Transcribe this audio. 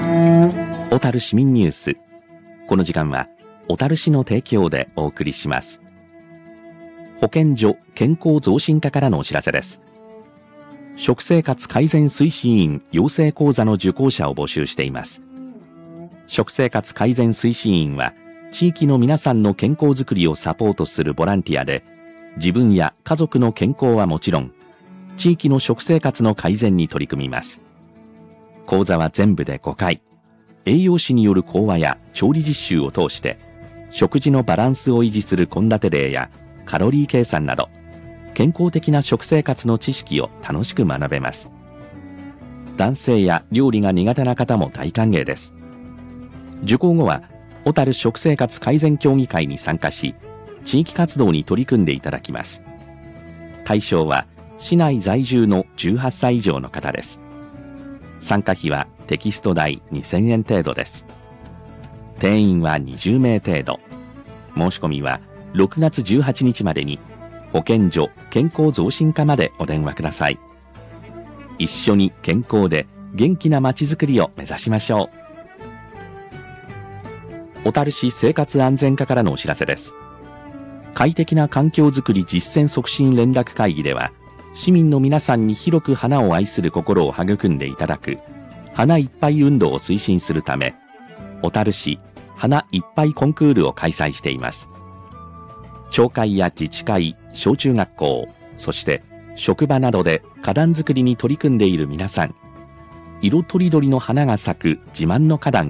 小樽市民ニュース。この時間は小樽市の提供でお送りします。保健所健康増進課からのお知らせです。食生活改善推進員養成講座の受講者を募集しています。食生活改善推進員は地域の皆さんの健康づくりをサポートするボランティアで、自分や家族の健康はもちろん、地域の食生活の改善に取り組みます。講座は全部で5回。栄養士による講話や調理実習を通して、食事のバランスを維持する献立例やカロリー計算など、健康的な食生活の知識を楽しく学べます。男性や料理が苦手な方も大歓迎です。受講後は、小樽食生活改善協議会に参加し、地域活動に取り組んでいただきます。対象は、市内在住の18歳以上の方です。参加費はテキスト代2000円程度です。定員は20名程度。申し込みは6月18日までに保健所健康増進課までお電話ください。一緒に健康で元気なまちづくりを目指しましょう。小樽市生活安全課からのお知らせです。快適な環境づくり実践促進連絡会議では、市民の皆さんに広く花を愛する心を育んでいただく花いっぱい運動を推進するため、小樽市花いっぱいコンクールを開催しています。町会や自治会、小中学校、そして職場などで花壇作りに取り組んでいる皆さん、色とりどりの花が咲く自慢の花壇